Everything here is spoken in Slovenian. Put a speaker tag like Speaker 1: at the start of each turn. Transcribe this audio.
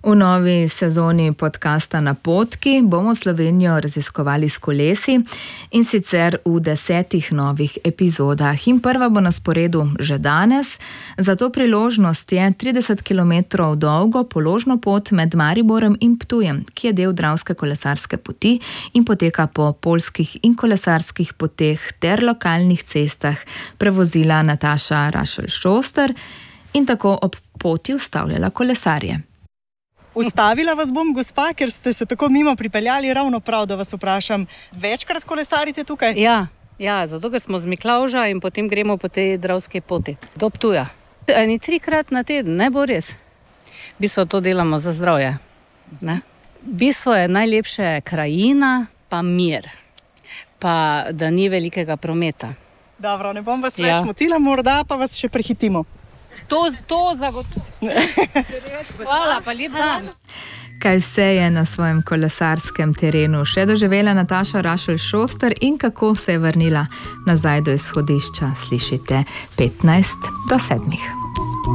Speaker 1: V novi sezoni podcasta Napotki bomo Slovenijo raziskovali s kolesi, in sicer v 10 novih epizodah. In prva bo na sporedu že danes. Za to priložnost je 30 km dolgo položno pot med Mariborom in Ptujem, ki je del Dravske kolesarske poti in poteka po poljskih in kolesarskih poteh ter lokalnih cestah, prevozila Nataša Rašelj-Šoster in tako ob poti ustavljala kolesarje.
Speaker 2: Ustavila vas bom, gospa, ker ste se tako mimo pripeljali, ravno prav, da vas vprašam. Večkrat kolesarite tukaj?
Speaker 3: Ja, zato ker smo z Miklavža in potem gremo po tej Dravski poti do Ptuja. 3-krat na teden, ne bo res. V bistvu to delamo za zdravje. Ne? V bistvu je najlepše krajina, pa mir, pa da ni velikega prometa.
Speaker 2: Dobro, ne bom vas več motila, morda pa vas še prehitimo.
Speaker 3: To zagotovo. Hvala, pa lep dan.
Speaker 1: Kaj vse je na svojem kolesarskem terenu še doživela Nataša Rašelj-Šoster in kako se je vrnila nazaj do izhodišča, slišite 15 do 7.